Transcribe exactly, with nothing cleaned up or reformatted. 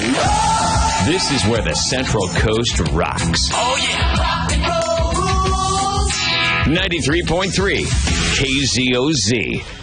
This is where the Central Coast rocks. Oh, yeah. Rock and roll rules. ninety-three point three K Z O Z.